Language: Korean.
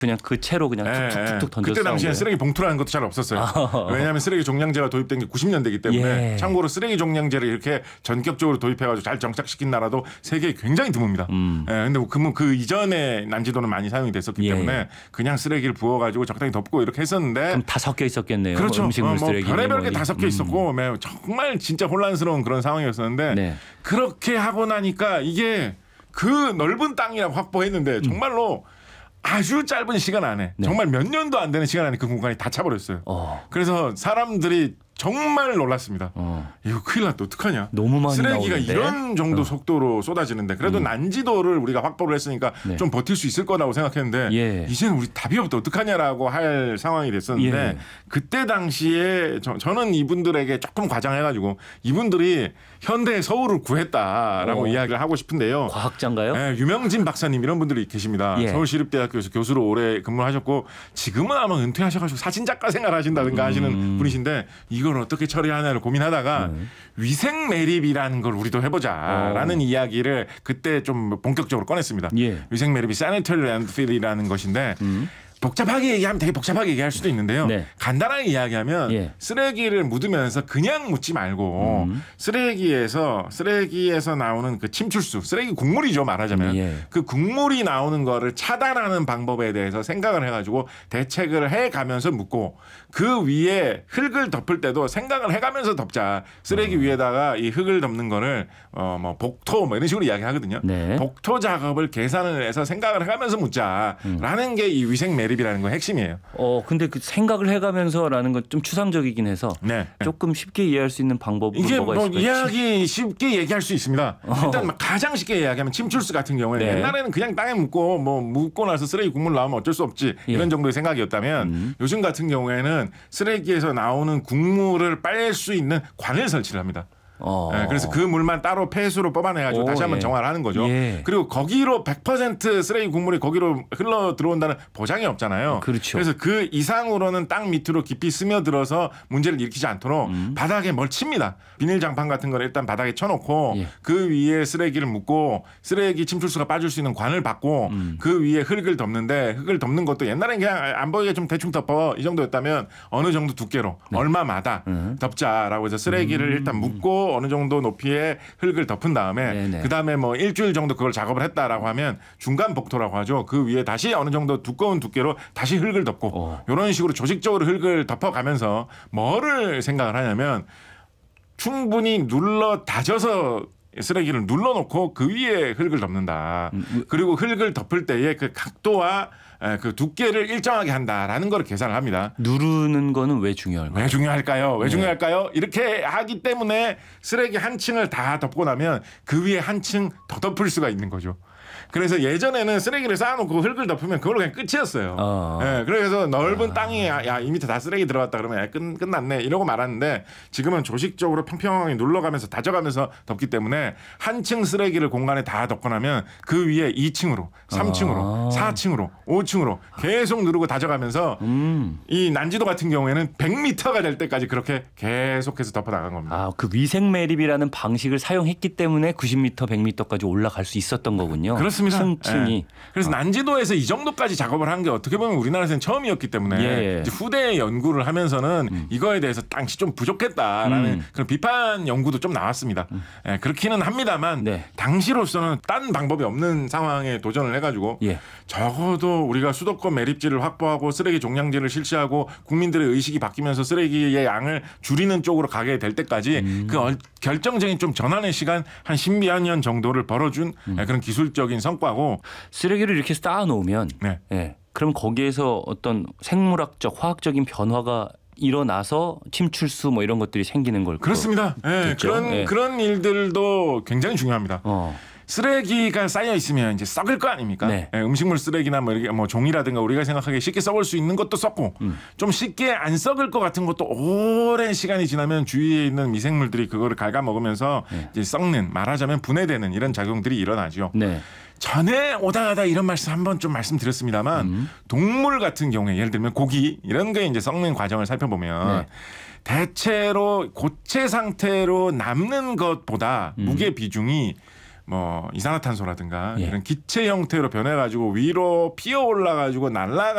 그냥 그 채로 그냥 툭툭툭툭 던져서 그때 당시엔 쓰레기 봉투라는 것도 잘 없었어요. 왜냐하면 쓰레기 종량제가 도입된 게 90년대이기 때문에 참고로 쓰레기 종량제를 이렇게 전격적으로 도입해가지고 잘 정착시킨 나라도 세계에 굉장히 드뭅니다. 근데 그 이전에 난지도는 많이 사용이 됐었기 때문에 그냥 쓰레기를 부어가지고 적당히 덮고 이렇게 했었는데 그럼 다 섞여 있었겠네요. 그렇죠. 음식물 쓰레기 별의별 게 다 섞여 있었고 정말 진짜 혼란스러운 그런 상황이었었는데 그렇게 하고 나니까 이게 그 넓은 땅이라고 확보했는데 정말로 아주 짧은 시간 안에 정말 몇 년도 안 되는 시간 안에 그 공간이 다 차버렸어요. 그래서 사람들이 정말 놀랐습니다. 이거 큰일 났다. 어떡하냐. 너무 많이 쓰레기가 나오는데? 이런 정도 속도로 쏟아지는데 그래도 난지도를 우리가 확보를 했으니까 좀 버틸 수 있을 거라고 생각했는데 이제는 우리 답이 없다. 어떡하냐라고 할 상황이 됐었는데 그때 당시에 저는 이분들에게 조금 과장해가지고 이분들이 현대의 서울을 구했다라고 이야기를 하고 싶은데요. 과학자인가요? 네, 유명진 박사님 이런 분들이 계십니다. 서울시립대학교에서 교수로 오래 근무하셨고 지금은 아마 은퇴하셔가지고 사진작가 생활하신다든가 하시는 분이신데 이걸 어떻게 처리하냐를 고민하다가 위생 매립이라는 걸 우리도 해보자라는 이야기를 그때 좀 본격적으로 꺼냈습니다. 위생 매립이 sanitary landfill이라는 것인데 복잡하게 얘기하면 되게 복잡하게 얘기할 수도 있는데요. 간단하게 이야기하면 쓰레기를 묻으면서 그냥 묻지 말고 쓰레기에서 나오는 그 침출수, 쓰레기 국물이죠 말하자면 그 국물이 나오는 거를 차단하는 방법에 대해서 생각을 해가지고 대책을 해가면서 묻고 그 위에 흙을 덮을 때도 생각을 해가면서 덮자. 쓰레기 위에다가 이 흙을 덮는 거를 뭐 복토 뭐 이런 식으로 이야기하거든요. 복토 작업을 계산을 해서 생각을 해가면서 묻자라는 게 이 위생 매립 이라는 거 핵심이에요. 근데 그 생각을 해가면서라는 건 좀 추상적이긴 해서 조금 쉽게 이해할 수 있는 방법은 이게 뭐가 뭐 있을까요? 이야기 쉽게 얘기할 수 있습니다. 일단 가장 쉽게 이야기하면 침출수 같은 경우에 옛날에는 그냥 땅에 묻고 뭐 묻고 나서 쓰레기 국물 나오면 어쩔 수 없지 이런 정도의 생각이었다면 요즘 같은 경우에는 쓰레기에서 나오는 국물을 빨 수 있는 관을 설치를 합니다. 그래서 그 물만 따로 폐수로 뽑아내가지고 다시 한번 정화를 하는 거죠. 그리고 거기로 100% 쓰레기 국물이 거기로 흘러 들어온다는 보장이 없잖아요. 그래서 그 이상으로는 땅 밑으로 깊이 스며들어서 문제를 일으키지 않도록 바닥에 뭘 칩니다. 비닐장판 같은 걸 일단 바닥에 쳐놓고 그 위에 쓰레기를 묻고 쓰레기 침출수가 빠질 수 있는 관을 받고 그 위에 흙을 덮는데 흙을 덮는 것도 옛날엔 그냥 안 보이게 좀 대충 덮어 이 정도였다면 어느 정도 두께로 얼마마다 덮자라고 해서 쓰레기를 일단 묻고 어느 정도 높이의 흙을 덮은 다음에 그다음에 뭐 일주일 정도 그걸 작업을 했다라고 하면 중간 복토라고 하죠. 그 위에 다시 어느 정도 두꺼운 두께로 다시 흙을 덮고 이런 식으로 조직적으로 흙을 덮어가면서 뭐를 생각을 하냐면 충분히 눌러 다져서 쓰레기를 눌러놓고 그 위에 흙을 덮는다. 그리고 흙을 덮을 때의 그 각도와 그 두께를 일정하게 한다라는 걸 계산을 합니다. 누르는 거는 왜 중요할까요? 왜 중요할까요? 이렇게 하기 때문에 쓰레기 한 층을 다 덮고 나면 그 위에 한 층 더 덮을 수가 있는 거죠. 그래서 예전에는 쓰레기를 쌓아놓고 흙을 덮으면 그걸로 그냥 끝이었어요. 그래서 넓은 땅이 이 밑에 다 쓰레기 들어갔다 그러면 끝났네 이러고 말았는데 지금은 조직적으로 평평하게 눌러가면서 다져가면서 덮기 때문에 한 층 쓰레기를 공간에 다 덮고 나면 그 위에 2층으로 3층으로 4층으로 5층으로 계속 누르고 다져가면서 이 난지도 같은 경우에는 100m가 될 때까지 그렇게 계속해서 덮어나간 겁니다. 그 위생 매립이라는 방식을 사용했기 때문에 90m, 100m까지 올라갈 수 있었던 거군요. 그렇습니다. 층층이. 그래서 난지도에서 이 정도까지 작업을 한 게 어떻게 보면 우리나라에서는 처음이었기 때문에 이제 후대 연구를 하면서는 이거에 대해서 당시 좀 부족했다라는 그런 비판 연구도 좀 나왔습니다. 그렇기는 합니다만 당시로서는 딴 방법이 없는 상황에 도전을 해가지고 적어도 우리가 수도권 매립지를 확보하고 쓰레기 종량제를 실시하고 국민들의 의식이 바뀌면서 쓰레기의 양을 줄이는 쪽으로 가게 될 때까지 그 결정적인 좀 전환의 시간 한 10여 년 정도를 벌어준 그런 기술적인 성과고 쓰레기를 이렇게 쌓아놓으면 그럼 거기에서 어떤 생물학적 화학적인 변화가 일어나서 침출수 뭐 이런 것들이 생기는 걸까요? 그렇습니다. 그런 일들도 굉장히 중요합니다. 쓰레기가 쌓여 있으면 이제 썩을 거 아닙니까? 음식물 쓰레기나 뭐 이렇게 뭐 종이라든가 우리가 생각하기에 쉽게 썩을 수 있는 것도 썩고 좀 쉽게 안 썩을 것 같은 것도 오랜 시간이 지나면 주위에 있는 미생물들이 그거를 갉아먹으면서 이제 썩는 말하자면 분해되는 이런 작용들이 일어나죠. 전에 오다 가다 이런 말씀 한번 좀 말씀드렸습니다만 동물 같은 경우에 예를 들면 고기 이런 게 이제 썩는 과정을 살펴보면 대체로 고체 상태로 남는 것보다 무게 비중이 뭐 이산화탄소라든가 예. 이런 기체 형태로 변해가지고 위로 피어 올라가지고 날아가